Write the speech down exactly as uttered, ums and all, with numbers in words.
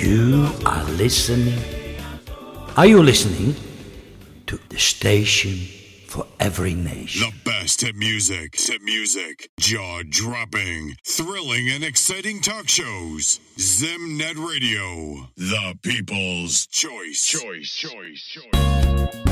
You are listening. Are you listening to the station for every nation? The best hit music, hit music, jaw-dropping, thrilling, and exciting talk shows. Zimnet Radio, the people's choice. Choice, choice, choice.